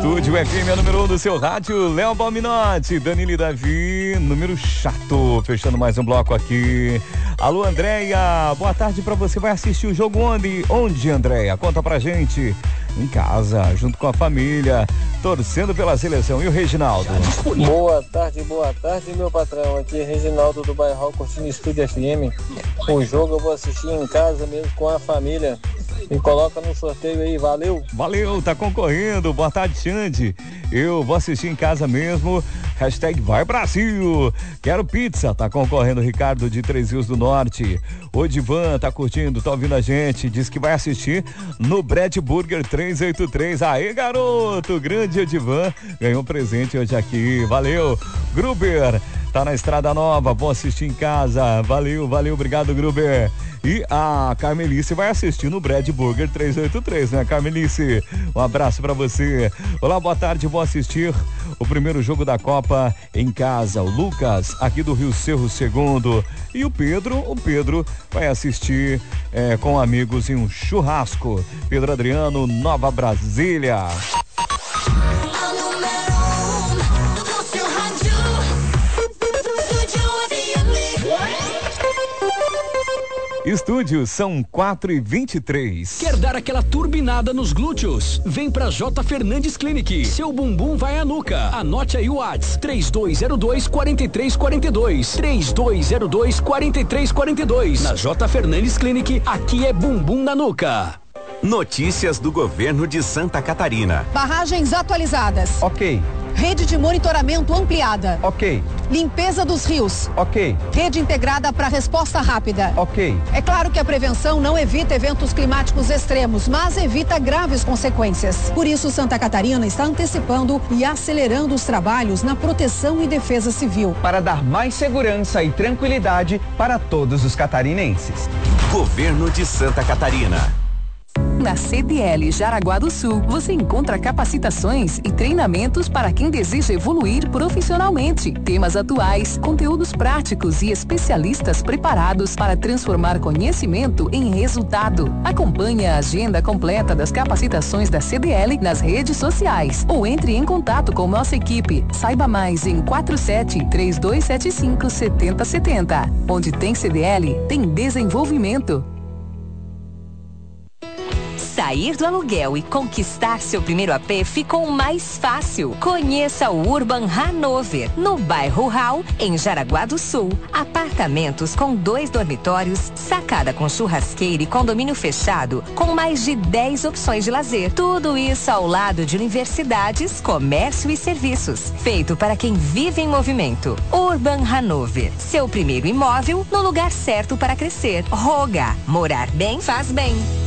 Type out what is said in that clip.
Estúdio FM é número 1 do seu rádio, Léo Balminotti, Danilo e Davi, número chato, fechando mais um bloco aqui. Alô, Andréia, boa tarde pra você, vai assistir o jogo onde? Onde, Andréia? Conta pra gente. Em casa, junto com a família, torcendo pela seleção. E o Reginaldo? Boa tarde, meu patrão. Aqui é Reginaldo do Bairro, curtindo Estúdio FM. O jogo eu vou assistir em casa mesmo com a família. Me coloca no sorteio aí, valeu. Valeu, tá concorrendo. Boa tarde, Xande. Eu vou assistir em casa mesmo. Hashtag vai Brasil. Quero pizza. Tá concorrendo Ricardo de Três Rios do Norte. O Divan tá curtindo, tá ouvindo a gente. Diz que vai assistir no Brad Burger 383. Aê, garoto. Grande Edivan. Ganhou um presente hoje aqui. Valeu. Gruber tá na Estrada Nova. Vou assistir em casa. Valeu. Obrigado, Gruber. E a Carmelice vai assistir no Brad Burger 383, né, Carmelice? Um abraço pra você. Olá, boa tarde, vou assistir o primeiro jogo da Copa em casa. O Lucas, aqui do Rio Cerro Segundo. E o Pedro vai assistir com amigos em um churrasco. Pedro Adriano, Nova Brasília. Estúdio, são 4h23. Quer dar aquela turbinada nos glúteos? Vem pra J. Fernandes Clinic. Seu bumbum vai à nuca. Anote aí o WhatsApp: 3202-4342. 3202-4342. Na J. Fernandes Clinic, aqui é bumbum na nuca. Notícias do governo de Santa Catarina. Barragens atualizadas. Ok. Rede de monitoramento ampliada. Ok. Limpeza dos rios. Ok. Rede integrada para resposta rápida. Ok. É claro que a prevenção não evita eventos climáticos extremos, mas evita graves consequências. Por isso, Santa Catarina está antecipando e acelerando os trabalhos na proteção e defesa civil. Para dar mais segurança e tranquilidade para todos os catarinenses. Governo de Santa Catarina. Na CDL Jaraguá do Sul, você encontra capacitações e treinamentos para quem deseja evoluir profissionalmente. Temas atuais, conteúdos práticos e especialistas preparados para transformar conhecimento em resultado. Acompanhe a agenda completa das capacitações da CDL nas redes sociais ou entre em contato com nossa equipe. Saiba mais em 47-3275-7070. Onde tem CDL, tem desenvolvimento. Sair do aluguel e conquistar seu primeiro AP ficou mais fácil. Conheça o Urban Hanover, no bairro Hall, em Jaraguá do Sul. Apartamentos com 2 dormitórios, sacada com churrasqueira e condomínio fechado, com mais de 10 opções de lazer. Tudo isso ao lado de universidades, comércio e serviços. Feito para quem vive em movimento. Urban Hanover, seu primeiro imóvel no lugar certo para crescer. Roga, morar bem faz bem.